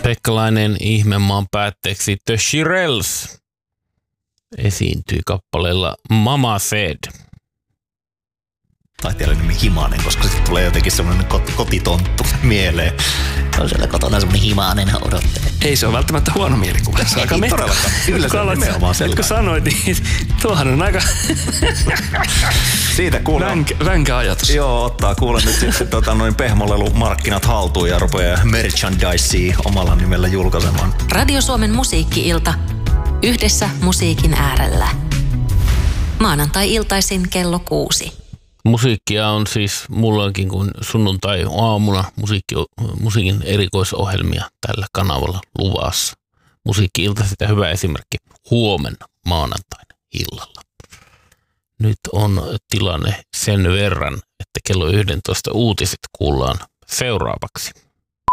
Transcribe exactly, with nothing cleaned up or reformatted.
Pekka-lainen ihmemaan päätteeksi The Shirelles esiintyi kappaleella Mama Said. Taiteilijan nimi Himanen, koska sitten tulee jotenkin semmoinen kot- kotitonttu mieleen. On siellä kotona semmoinen Himanen odottaa. Ei se ole välttämättä huono mielikuva. Ei, ei met- todellakaan. Kyllä se on nimenomaan sellainen. Kun sanoit, niin tuohan on aika siitä kuulee. Ränk, ränkä ajatus. Joo, ottaa kuule nyt sitten tota, noin pehmolelumarkkinat haltuun ja rupeaa merchandisea omalla nimellä julkaisemaan. Radio Suomen musiikki-ilta. Yhdessä musiikin äärellä. Maanantai-iltaisin kello kuusi. Musiikkia on siis mullakin kuin sunnuntai-aamuna musiikki, musiikin erikoisohjelmia tällä kanavalla luvassa. Musiikki-ilta sitä hyvä esimerkki huomenna maanantaina illalla. Nyt on tilanne sen verran, että kello yksitoista uutiset kuullaan seuraavaksi.